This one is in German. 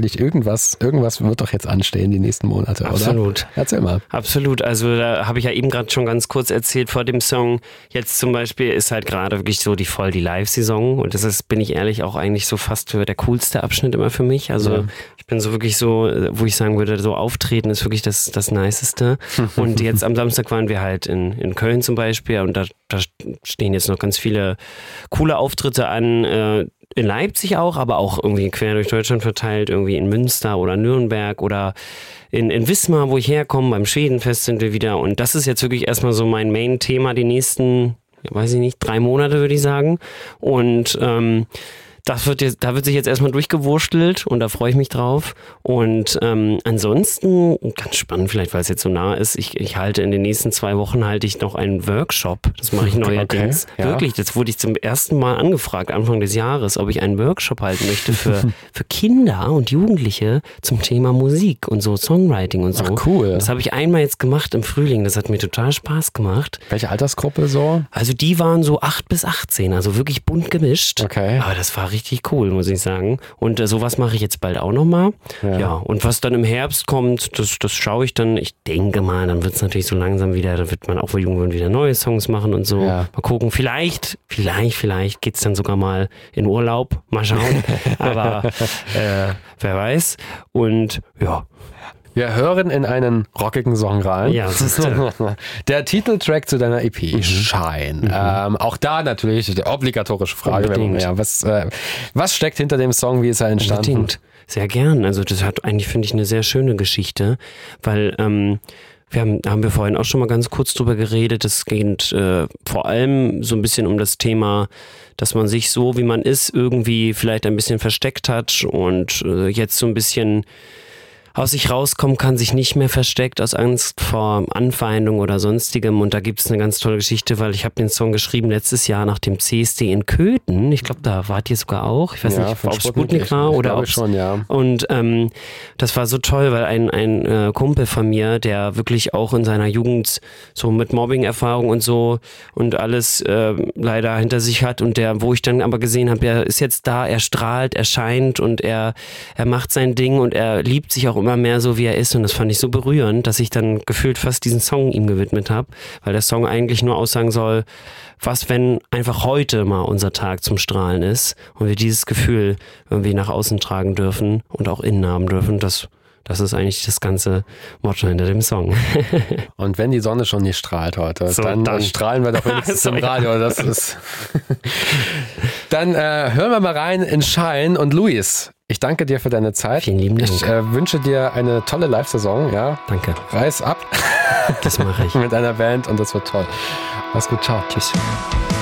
nicht, irgendwas wird doch jetzt anstehen die nächsten Monate, Absolut. Oder? Erzähl mal. Absolut, also da habe ich ja eben gerade schon ganz kurz erzählt vor dem Song. Jetzt zum Beispiel ist halt gerade wirklich so die Live-Saison und das ist, bin ich ehrlich, auch eigentlich so fast der coolste Abschnitt immer für mich. Also ich bin so wirklich so, wo ich sagen würde, so auftreten ist wirklich das Niceste. Und jetzt am Samstag waren wir halt in Köln zum Beispiel und da stehen jetzt noch ganz viele coole Auftritte an, in Leipzig auch, aber auch irgendwie quer durch Deutschland verteilt, irgendwie in Münster oder Nürnberg oder in Wismar, wo ich herkomme, beim Schwedenfest sind wir wieder und das ist jetzt wirklich erstmal so mein Main-Thema die nächsten, weiß ich nicht, 3 Monate würde ich sagen und da wird sich jetzt erstmal durchgewurstelt und da freue ich mich drauf. Und ansonsten, ganz spannend vielleicht, weil es jetzt so nah ist, ich halte in den nächsten 2 Wochen noch einen Workshop. Das mache ich neuerdings. Okay, ja. Wirklich, das wurde ich zum ersten Mal angefragt, Anfang des Jahres, ob ich einen Workshop halten möchte für Kinder und Jugendliche zum Thema Musik und so Songwriting und so. Ach, cool. Das habe ich einmal jetzt gemacht im Frühling. Das hat mir total Spaß gemacht. Welche Altersgruppe so? Also die waren so 8 bis 18, also wirklich bunt gemischt. Okay. Aber das war richtig cool, muss ich sagen. Und sowas mache ich jetzt bald auch nochmal. Ja, und was dann im Herbst kommt, das schaue ich dann. Ich denke mal, dann wird es natürlich so langsam wieder, da wird man auch für Jungen wieder neue Songs machen und so. Ja. Mal gucken, vielleicht geht es dann sogar mal in Urlaub. Mal schauen. Aber wer weiß. Und ja. Wir hören in einen rockigen Song rein. Ja, das ist der Titeltrack zu deiner EP, Shine. Auch da natürlich die obligatorische Frage. Was steckt hinter dem Song? Wie ist er entstanden? Unbedingt. Sehr gern. Also das hat eigentlich, finde ich, eine sehr schöne Geschichte, weil haben wir vorhin auch schon mal ganz kurz drüber geredet. Es geht vor allem so ein bisschen um das Thema, dass man sich so, wie man ist, irgendwie vielleicht ein bisschen versteckt hat und jetzt so ein bisschen aus sich rauskommen kann, sich nicht mehr versteckt aus Angst vor Anfeindung oder sonstigem. Und da gibt es eine ganz tolle Geschichte, weil ich habe den Song geschrieben letztes Jahr nach dem CSD in Köthen. Ich glaube, da wart ihr sogar auch. Ich weiß nicht, ob es Sputnik war oder ob schon, ja. Und das war so toll, weil ein Kumpel von mir, der wirklich auch in seiner Jugend so mit Mobbing-Erfahrung und so und alles leider hinter sich hat und wo ich dann aber gesehen habe, er ist jetzt da, er strahlt, er scheint und er macht sein Ding und er liebt sich auch immer mehr so, wie er ist und das fand ich so berührend, dass ich dann gefühlt fast diesen Song ihm gewidmet habe, weil der Song eigentlich nur aussagen soll, was wenn einfach heute mal unser Tag zum Strahlen ist und wir dieses Gefühl irgendwie nach außen tragen dürfen und auch innen haben dürfen, das ist eigentlich das ganze Motto hinter dem Song. Und wenn die Sonne schon nicht strahlt heute, so, dann strahlen wir doch wenigstens im Radio. Das ist dann hören wir mal rein in Shine. Und Luis, ich danke dir für deine Zeit. Vielen lieben Dank. Ich wünsche dir eine tolle Live-Saison. Ja? Danke. Reiß ab. Das mache ich. Mit deiner Band und das wird toll. Mach's gut. Ciao. Tschüss.